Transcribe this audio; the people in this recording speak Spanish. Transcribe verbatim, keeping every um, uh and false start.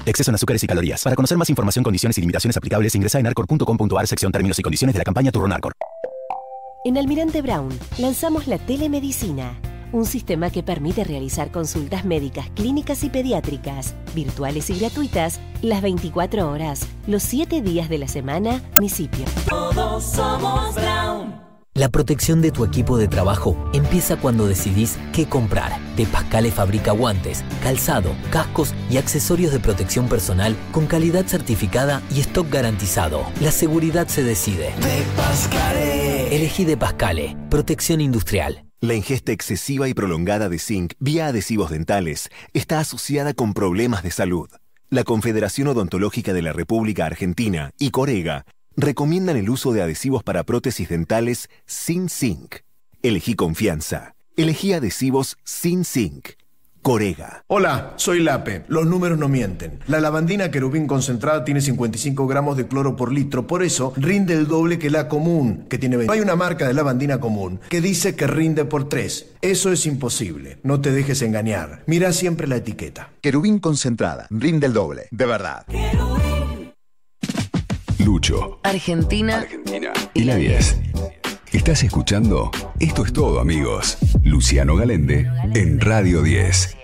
Exceso en azúcares y calorías. Para conocer más información, condiciones y limitaciones aplicables, ingresa en arcor punto com punto ar, sección términos y condiciones de la campaña Turrón Arcor. En Almirante Brown lanzamos la telemedicina, un sistema que permite realizar consultas médicas, clínicas y pediátricas, virtuales y gratuitas, las veinticuatro horas, los siete días de la semana, municipio. Todos somos Brown. La protección de tu equipo de trabajo empieza cuando decidís qué comprar. De Pascale fabrica guantes, calzado, cascos y accesorios de protección personal con calidad certificada y stock garantizado. La seguridad se decide. De Pascale. Elegí De Pascale, protección industrial. La ingesta excesiva y prolongada de zinc vía adhesivos dentales está asociada con problemas de salud. La Confederación Odontológica de la República Argentina y Corega recomiendan el uso de adhesivos para prótesis dentales sin zinc. Elegí confianza. Elegí adhesivos sin zinc. Corega. Hola, soy Lape. Los números no mienten. La lavandina querubín concentrada tiene cincuenta y cinco gramos de cloro por litro. Por eso rinde el doble que la común, que tiene veinte. Hay una marca de lavandina común que dice que rinde por tres. Eso es imposible. No te dejes engañar. Mira siempre la etiqueta. Querubín concentrada. Rinde el doble. De verdad. Lucho, Argentina, Argentina y la diez. ¿Estás escuchando? Esto es todo, amigos. Luciano Galende en Radio diez.